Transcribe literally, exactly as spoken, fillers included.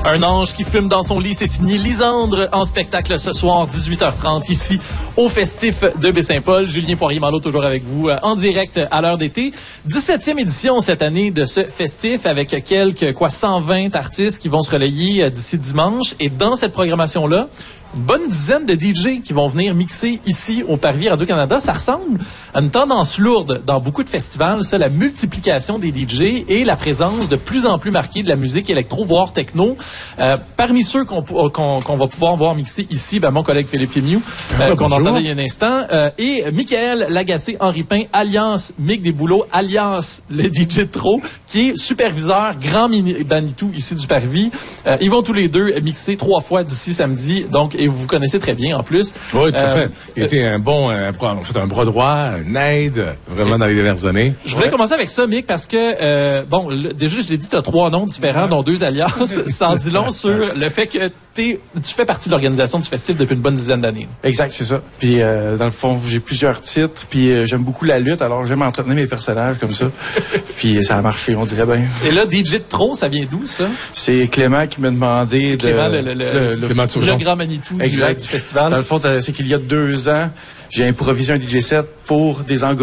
Un ange qui fume dans son lit, c'est signé Lisandre en spectacle ce soir, dix-huit heures trente, ici au Festif de Baie-Saint-Paul. Julien Poirier-Malo toujours avec vous en direct à l'heure d'été. dix-septième édition cette année de ce Festif avec quelques, quoi, cent vingt artistes qui vont se relayer d'ici dimanche. Et dans cette programmation-là, une bonne dizaine de D J qui vont venir mixer ici au Parvis Radio-Canada. Ça ressemble à une tendance lourde dans beaucoup de festivals, ça, la multiplication des D J et la présence de plus en plus marquée de la musique électro, voire techno. Euh, parmi ceux qu'on, qu'on, qu'on va pouvoir voir mixer ici, ben, mon collègue Philippe Fémiou, euh, qu'on entendait il y a un instant, euh, et Michael Lagacé-Henri Pain, alias Mick Desbouleaux, alias le D J Tro, qui est superviseur grand Manitou ici du Parvis. Euh, ils vont tous les deux mixer trois fois d'ici samedi, donc et vous connaissez très bien en plus. Oui, tout à euh, fait. Il était un bon, un, en fait, un bras droit, un aide, vraiment dans les dernières années. Je voulais ouais. commencer avec ça, Mick, parce que, euh, bon, le, déjà, je l'ai dit, tu as trois noms différents, ouais. dont deux alliances. Ça en dit long sur le fait que t'es, tu fais partie de l'organisation du festival depuis une bonne dizaine d'années. Exact, c'est ça. Puis, euh, dans le fond, j'ai plusieurs titres, puis euh, j'aime beaucoup la lutte, alors j'aime entretenir mes personnages comme ça. Puis, ça a marché, on dirait bien. Et là, D J de trop, ça vient d'où, ça? C'est Clément qui m'a demandé de... Clément, le, le, le, le, Clément le, le grand Manitou du, du festival. Dans le fond, c'est qu'il y a deux ans, j'ai improvisé un D J set pour des engagés